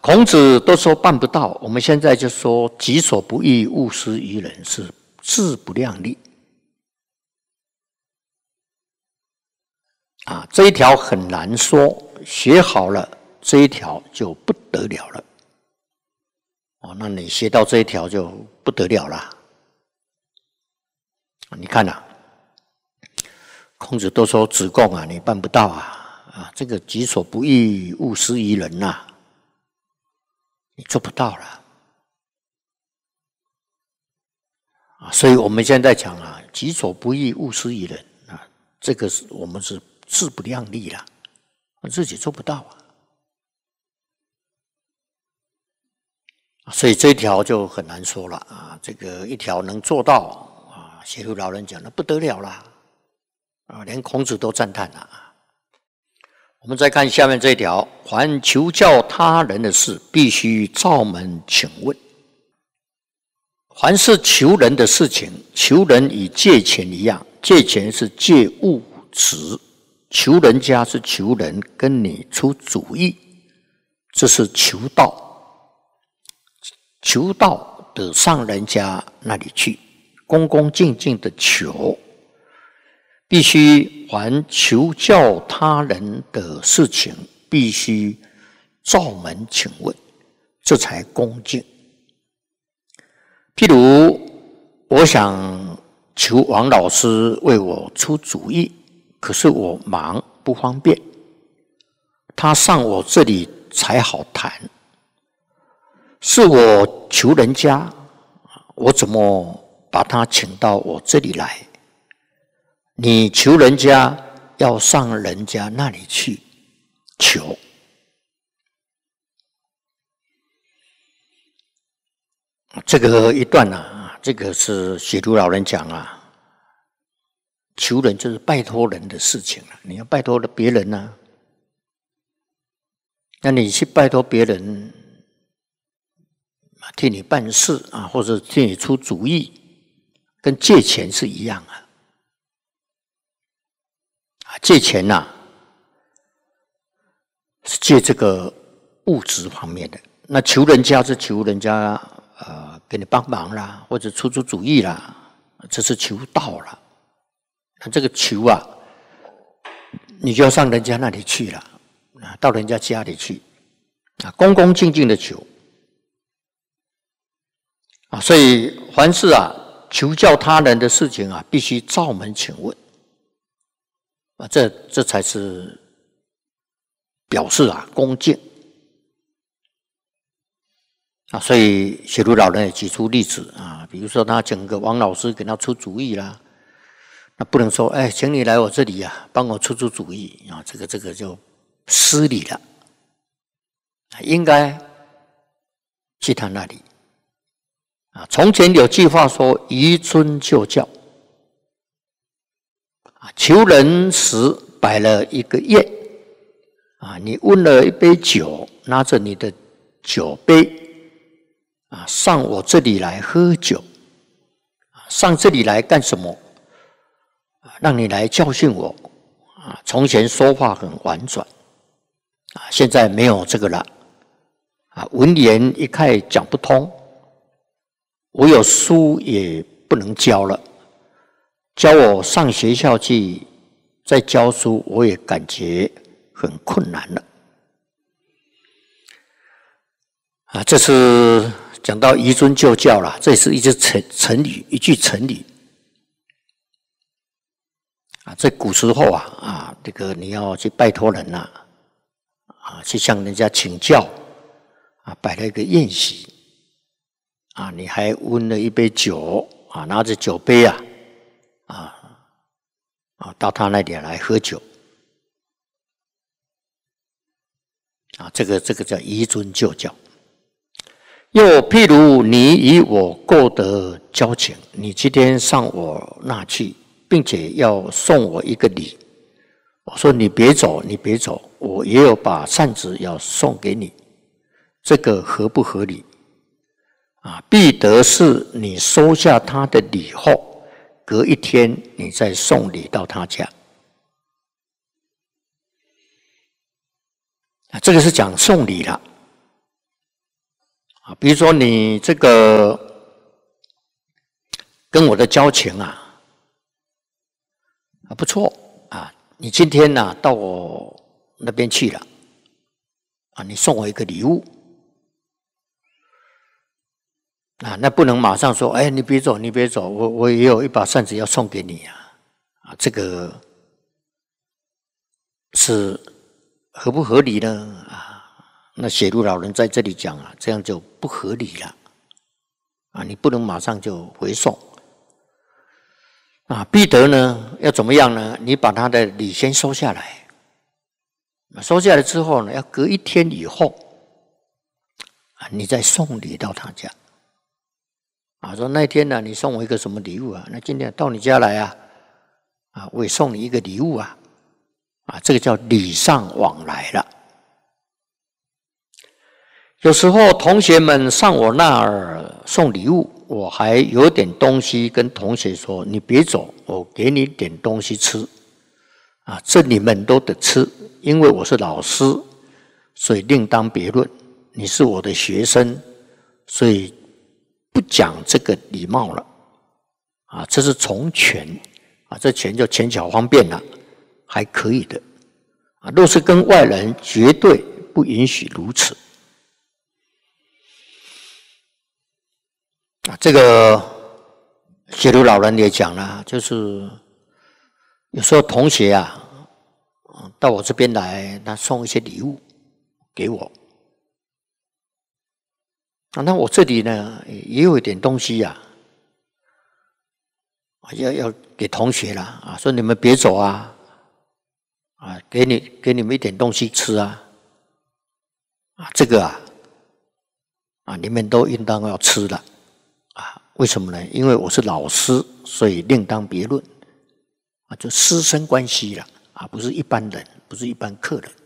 孔子都说办不到，我们现在就说己所不欲，勿施于人，是自不量力。这一条很难说，学好了这一条就不得了了。那你学到这一条就不得了了。你看孔子都说子贡你办不到这个己所不欲，勿施于人你做不到了。所以我们现在讲己所不欲，勿施于人这个我们是自不量力了，自己做不到所以这一条就很难说了这个一条能做到学儒老人讲的不得了了连孔子都赞叹了我们再看下面这一条：凡求教他人的事，必须照门请问。凡是求人的事情，求人与借钱一样，借钱是借物质，求人家是求人跟你出主意，这是求道。求道得上人家那里去，恭恭敬敬的求。必须凡求教他人的事情，必须照门请问，这才恭敬。譬如我想求王老师为我出主意，可是我忙不方便，他上我这里才好谈。是我求人家，我怎么把他请到我这里来？你求人家要上人家那里去求，这个一段这个是学儒老人讲求人就是拜托人的事情你要拜托别人那你去拜托别人替你办事或者替你出主意，跟借钱是一样借钱是借这个物质方面的，那求人家是求人家给你帮忙啦，或者出主意啦，这是求道啦。那这个求你就要上人家那里去了到人家家里去恭恭敬敬的求所以凡是求教他人的事情必须照门请问这才是表示恭敬所以学儒老人也举出例子比如说他请个王老师给他出主意啦，那不能说请你来我这里帮我出主意这个就失礼了，应该去他那里从前有句话说移春就教，求人时摆了一个宴你温了一杯酒，拿着你的酒杯上我这里来喝酒上这里来干什么让你来教训我从前说话很婉转现在没有这个了文言一概讲不通，我有书也不能教了，教我上学校去再教书，我也感觉很困难了这是讲到移尊就教了，这是一句成语在古时候这个你要去拜托人去向人家请教摆了一个宴席你还温了一杯酒拿着酒杯到他那里来喝酒这个叫移尊就教。又譬如你与我购得交情，你今天上我那去，并且要送我一个礼，我说你别走，我也有把扇子要送给你，这个合不合理必得是你收下他的礼后，隔一天你再送礼到他家这个是讲送礼了比如说你这个跟我的交情不错啊，你今天到我那边去了你送我一个礼物那不能马上说，哎，你别走，你别走，我也有一把扇子要送给你这个是合不合理呢？那写入老人在这里讲这样就不合理了你不能马上就回送必得呢要怎么样呢？你把他的礼先收下来，收下来之后呢，要隔1天以后你再送礼到他家说那天呢，你送我一个什么礼物那今天到你家来我也送你一个礼物这个叫礼尚往来了。有时候同学们上我那儿送礼物，我还有点东西跟同学说，你别走，我给你点东西吃这你们都得吃，因为我是老师，所以另当别论。你是我的学生，所以不讲这个礼貌了这是从权这权就权巧方便了，还可以的若是跟外人，绝对不允许如此这个写如老人也讲了，就是有时候同学到我这边来，他送一些礼物给我那我这里呢也有一点东西要给同学了说你们别走给你们一点东西吃这个你们都应当要吃了为什么呢？因为我是老师，所以另当别论就师生关系了不是一般人，不是一般客人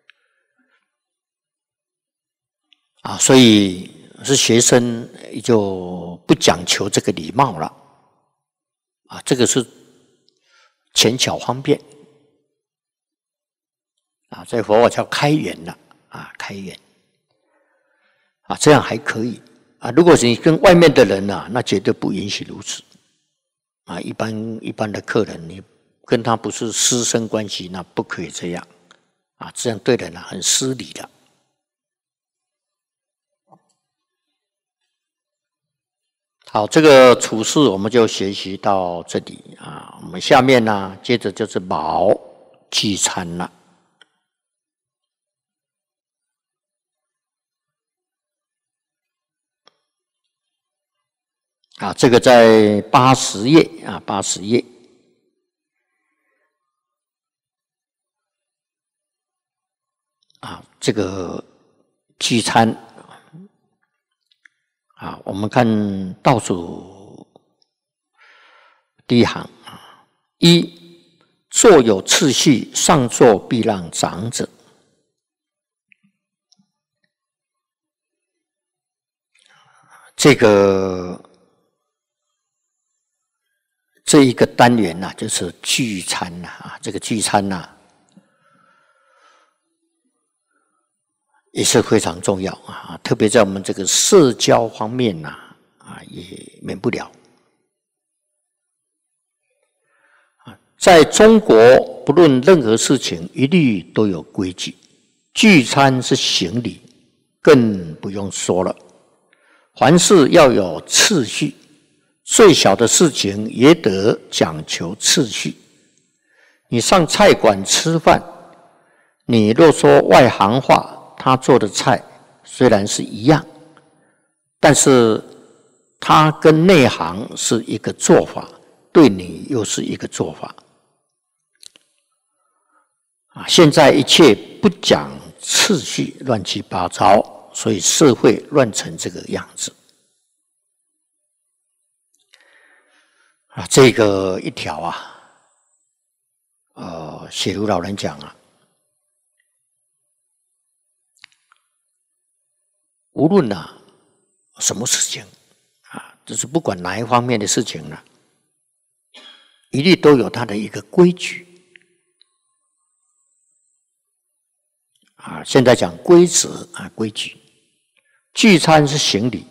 所以是学生就不讲求这个礼貌了这个是权巧方便在佛法叫开源了开源这样还可以如果是你跟外面的人那绝对不允许如此一般的客人，你跟他不是师生关系，那不可以这样这样对人很失礼的。好，这个处事我们就学习到这里我们下面呢，接着就是卯聚餐了。这个在80页80页这个聚餐我们看倒数第一行一，坐有次序，上座必让长者。这一个单元就是聚餐这个聚餐也是非常重要特别在我们这个社交方面也免不了。在中国，不论任何事情，一律都有规矩。聚餐是行礼，更不用说了。凡事要有次序，最小的事情也得讲求次序。你上菜馆吃饭，你若说外行话，他做的菜虽然是一样，但是他跟内行是一个做法，对你又是一个做法。现在一切不讲次序，乱七八糟，所以社会乱成这个样子。这个一条写如老人讲无论什么事情就是不管哪一方面的事情一律都有它的一个规矩现在讲规则规矩聚餐是行礼，